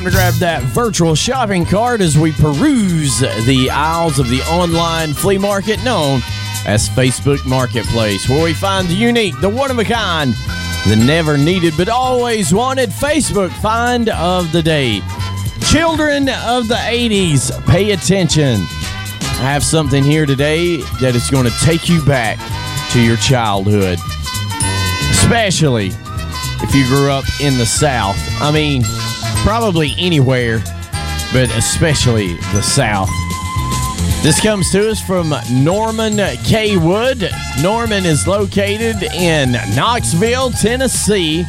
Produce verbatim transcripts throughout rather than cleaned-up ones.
Time to grab that virtual shopping cart as we peruse the aisles of the online flea market known as Facebook Marketplace, where we find the unique, the one-of-a-kind, the never-needed but always wanted Facebook find of the day. Children of the eighties, pay attention. I have something here today that is going to take you back to your childhood, especially if you grew up in the South. I mean, probably anywhere, but especially the South. This comes to us from Norman K. Wood. Norman is located in Knoxville, Tennessee.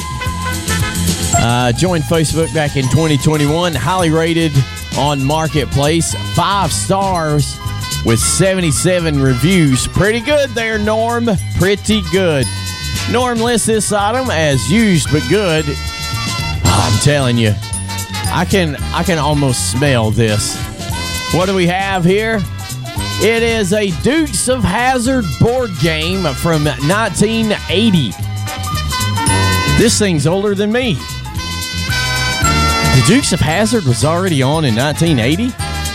Uh, joined Facebook back in twenty twenty-one. Highly rated on Marketplace. Five stars with seventy-seven reviews. Pretty good there, Norm. Pretty good. Norm lists this item as used but good. Oh, I'm telling you, I can I can almost smell this. What do we have here? It is a Dukes of Hazzard board game from nineteen eighty. This thing's older than me. The Dukes of Hazzard was already on in nineteen eighty?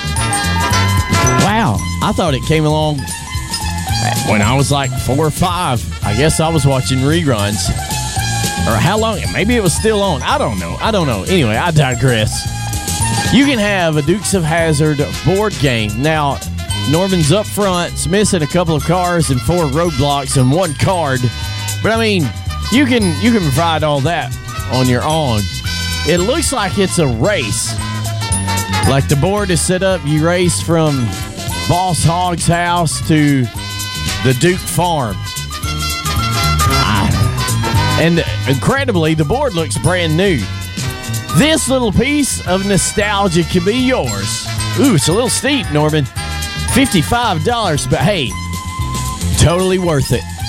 Wow, I thought it came along when I was like four or five. I guess I was watching reruns. Or how long? Maybe it was still on. I don't know. I don't know. Anyway, I digress. You can have a Dukes of Hazzard board game. Now, Norman's up front. It's missing a couple of cars and four roadblocks and one card. But, I mean, you can you can provide all that on your own. It looks like it's a race. Like the board is set up, you race from Boss Hogg's house to the Duke Farm. And incredibly, the board looks brand new. This little piece of nostalgia can be yours. Ooh, it's a little steep, Norman. fifty-five dollars, but hey, totally worth it.